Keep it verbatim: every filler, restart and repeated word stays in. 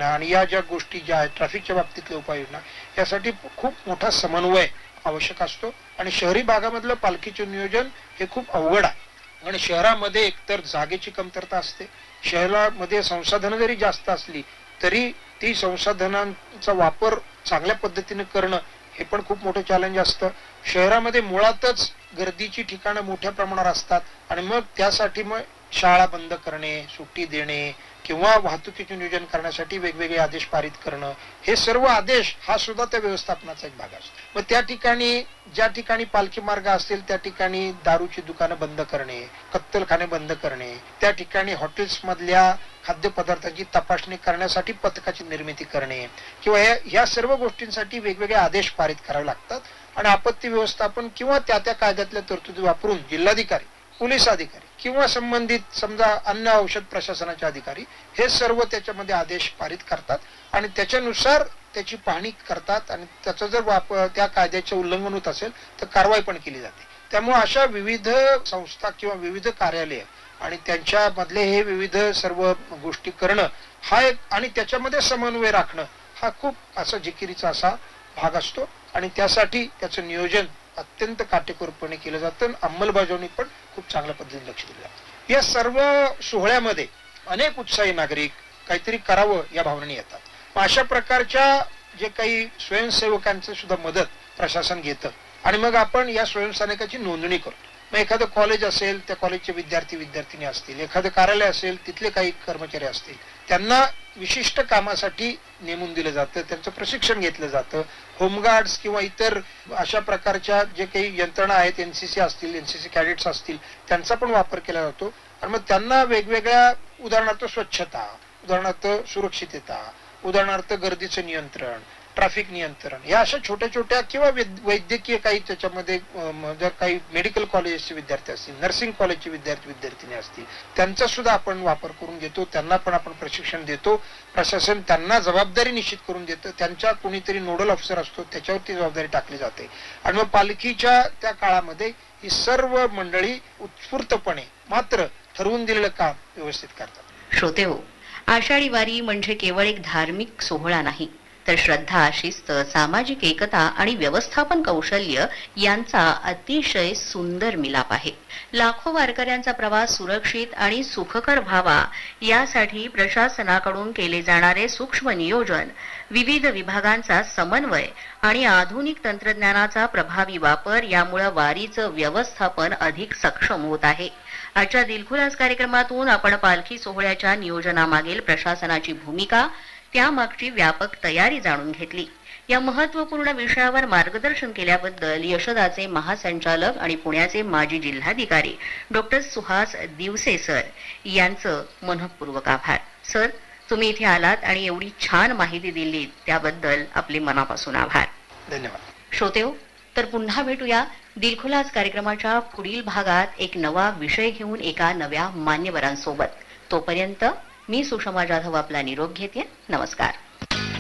उपाययोजना आणि या ज्या गोष्टी ज्या आहेत ट्रॅफिकच्या बाबतीतल्या उपाययोजना यासाठी खूप मोठा समन्वय आवश्यक असतो आणि शहरी भागामधलं पालखीचे नियोजन हे खूप अवघड आहे आणि शहरामध्ये एकतर जागेची कमतरता असते, शहरामध्ये संसाधनं जरी जास्त असली तरी ती संसाधनांचा वापर चांगल्या पद्धतीने करणं हे पण खूप मोठं चॅलेंज असतं. शहरामध्ये मुळातच गर्दीची ठिकाणं मोठ्या प्रमाणावर असतात आणि मग त्यासाठी मग शाळा बंद करणे, सुट्टी देणे किंवा वाहतुकीचे नियोजन करण्यासाठी वेगवेगळे आदेश पारित करणं, हे सर्व आदेश हा सुद्धा त्या व्यवस्थापनाचा एक भाग असतो. मग त्या ठिकाणी ज्या ठिकाणी पालखी मार्ग असतील त्या ठिकाणी दारूची दुकानं बंद करणे, कत्तलखाने बंद करणे, त्या ठिकाणी हॉटेल्स मधल्या खाद्यपदार्थांची तपासणी करण्यासाठी पथकाची निर्मिती करणे किंवा या सर्व गोष्टींसाठी वेगवेगळे आदेश पारित करावे लागतात आणि आपत्ती व्यवस्थापन किंवा त्या त्या कायद्यातल्या तरतुदी वापरून जिल्हाधिकारी, पोलीस अधिकारी किंवा संबंधित समजा अन्न औषध प्रशासनाचे अधिकारी हे सर्व त्याच्यामध्ये आदेश पारित करतात आणि त्याच्यानुसार त्याची पाहणी करतात आणि त्याचं जर वापर त्या कायद्याचे उल्लंघन होत असेल तर कारवाई पण केली जाते. त्यामुळे अशा विविध संस्था किंवा विविध कार्यालय आणि त्यांच्या मधले हे विविध सर्व गोष्टी करणं हा एक आणि त्याच्यामध्ये समन्वय राखणं हा खूप असा जिकिरीचा असा भाग असतो आणि त्यासाठी त्याचं नियोजन अत्यंत काटेकोरपणे केलं जातं आणि अंमलबजावणी पण खूप चांगल्या पद्धतीने लक्ष दिलं जातं. या सर्व सोहळ्यामध्ये अनेक उत्साही नागरिक काहीतरी करावं या भावनेने येतात. अशा प्रकारच्या जे काही स्वयंसेवकांचं सुद्धा मदत प्रशासन घेतं आणि मग आपण या स्वयंसेवकाची नोंदणी करतो. मग एखादं कॉलेज असेल त्या कॉलेजचे विद्यार्थी विद्यार्थिनी असतील, एखादं कार्यालय असेल तिथले काही कर्मचारी असतील, त्यांना विशिष्ट कामासाठी नेमून दिलं जातं, त्यांचं प्रशिक्षण घेतलं जातं. होमगार्ड्स किंवा इतर अशा प्रकारच्या जे काही यंत्रणा आहेत, एनसीसी असतील, एनसीसी कॅडेट्स असतील, त्यांचा पण वापर केला जातो आणि मग त्यांना वेगवेगळ्या उदाहरणार्थ स्वच्छता, उदाहरणार्थ सुरक्षितता, उदाहरणार्थ गर्दीचं नियंत्रण, ट्रॅफिक नियंत्रण या अशा छोट्या छोट्या किंवा वैद्यकीय काही त्याच्यामध्ये जर काही मेडिकल कॉलेजचे विद्यार्थी असतील, नर्सिंग कॉलेजचे विद्यार्थी विद्यार्थिनी असतील, त्यांचा सुद्धा आपण वापर करून घेतो. त्यांना पण आपण प्रशिक्षण देतो. प्रशासन त्यांना जबाबदारी निश्चित करून देतं. त्यांच्या कोणीतरी नोडल ऑफिसर असतो त्याच्यावरती जबाबदारी टाकली जाते आणि मग पालखीच्या त्या काळामध्ये ही सर्व मंडळी उत्स्फूर्तपणे मात्र ठरवून दिलेलं काम व्यवस्थित करतात. श्रोते हो, आषाढी वारी म्हणजे केवळ एक धार्मिक सोहळा नाही तर श्रद्धा, शिस्त, सामाजिक एकता आणि व्यवस्थापन कौशल्य यांचा अतिशय सुंदर मिलाप आहे. लाखो वारकऱ्यांचा प्रवास सुरक्षित आणि सुखकर व्हावा यासाठी प्रशासनाकडून केले जाणारे सूक्ष्म नियोजन, विविध विभागांचा समन्वय आणि आधुनिक तंत्रज्ञानाचा प्रभावी वापर यामुळे वारीचं व्यवस्थापन अधिक सक्षम होत आहे. आजच्या दिलखुलास कार्यक्रमातून आपण पालखी सोहळ्याच्या नियोजनामागील प्रशासनाची भूमिका, त्यामागची व्यापक तयारी जाणून घेतली. या महत्त्वपूर्ण विषयावर मार्गदर्शन केल्याबद्दल यशदाचे महासंचालक आणि पुण्याचे माजी जिल्हाधिकारी डॉक्टर सुहास दिवसे सर यांचं मनःपूर्वक आभार. सर, तुम्ही इथे आलात आणि एवढी छान माहिती दिली त्याबद्दल आपले मनापासून आभार. धन्यवाद. श्रोतेहो, तर पुन्हा भेटूया दिलखुलास कार्यक्रमाच्या पुढील भागात एक नवा विषय घेऊन एका नव्या मान्यवरांसोबत. तोपर्यंत मी सुषमा जाधव आपला निरोप घेते. नमस्कार.